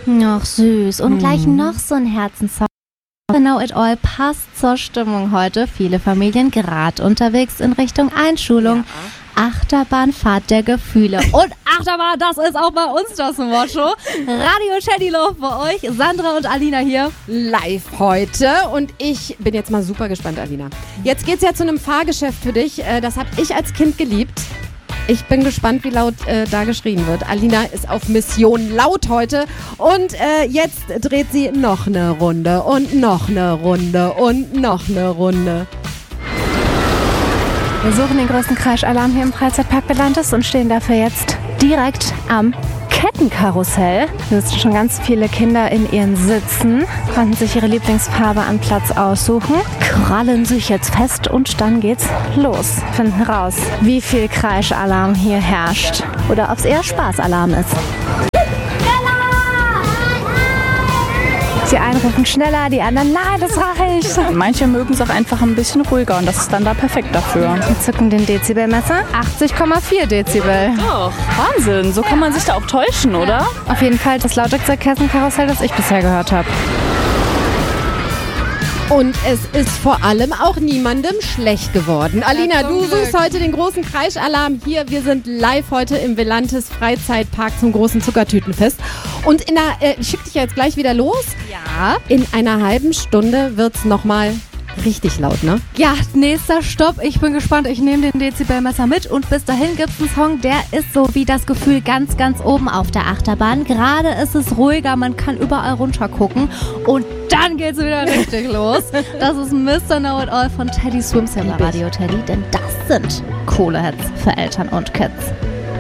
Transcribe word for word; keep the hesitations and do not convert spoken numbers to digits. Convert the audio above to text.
Noch süß. Und hm. gleich noch so ein Herzenssong. Know It All passt zur Stimmung heute. Viele Familien gerade unterwegs in Richtung Einschulung. Ja. Achterbahnfahrt der Gefühle. Und Achterbahn, das ist auch bei uns das Motto. Radio Teddy Love bei euch. Sandra und Alina hier. Live heute. Und ich bin jetzt mal super gespannt, Alina. Jetzt geht's ja zu einem Fahrgeschäft für dich. Das habe ich als Kind geliebt. Ich bin gespannt, wie laut äh, da geschrien wird. Alina ist auf Mission laut heute. Und äh, jetzt dreht sie noch eine Runde und noch eine Runde und noch eine Runde. Wir suchen den größten Kreischalarm hier im Freizeitpark Belantes und stehen dafür jetzt direkt am Kettenkarussell. Hier sitzen schon ganz viele Kinder in ihren Sitzen, konnten sich ihre Lieblingsfarbe an Platz aussuchen, krallen sich jetzt fest und dann geht's los. Finden raus, wie viel Kreischalarm hier herrscht oder ob es eher Spaßalarm ist. Die einen rufen schneller, die anderen, nein, das reicht. Manche mögen es auch einfach ein bisschen ruhiger und das ist dann da perfekt dafür. Wir zücken den Dezibelmesser. achtzig Komma vier Dezibel. Doch, Wahnsinn. So kann man sich da auch täuschen, oder? Auf jeden Fall das lauteste Kettenkarussell, das ich bisher gehört habe. Und es ist vor allem auch niemandem schlecht geworden. Alina, du suchst heute den großen Kreischalarm hier. Wir sind live heute im Belantes Freizeitpark zum großen Zuckertütenfest. Und in einer, äh, ich schicke dich ja jetzt gleich wieder los. Ja. In einer halben Stunde wird's nochmal richtig laut, ne? Ja, nächster Stopp. Ich bin gespannt. Ich nehme den Dezibelmesser mit und bis dahin gibt's einen Song, der ist so wie das Gefühl ganz, ganz oben auf der Achterbahn. Gerade ist es ruhiger, man kann überall runter gucken und dann geht's wieder richtig los. Das ist Mister Know It All von Teddy Swims hier bei Radio Teddy, denn das sind coole Hits für Eltern und Kids.